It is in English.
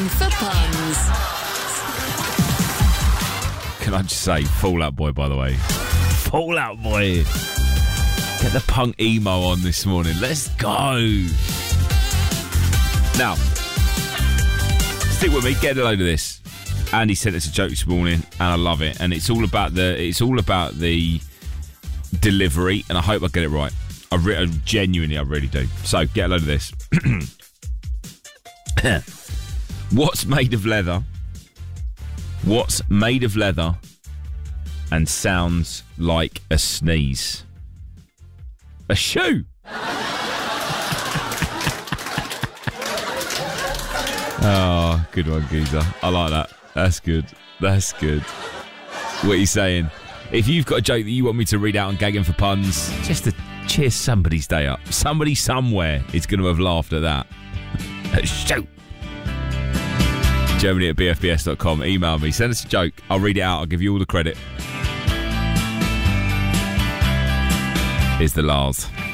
Gagging for Puns. Can I just say, Fall Out Boy, by the way. Fall Out Boy. Get the punk emo on this morning. Let's go. Now, stick with me. Get a load of this. Andy sent us a joke this morning, and I love it. And it's all about the delivery, and I hope I get it right. I genuinely really do. So get a load of this. What's made of leather? What's made of leather and sounds like a sneeze? A shoe. Oh, good one, geezer. I like that. That's good. That's good. What are you saying? If you've got a joke that you want me to read out on Gagging for Puns, just to cheer somebody's day up. Somebody somewhere is going to have laughed at that. Shoot. Germany@bfbs.com. Email me. Send us a joke. I'll read it out. I'll give you all the credit. Here's the Lars.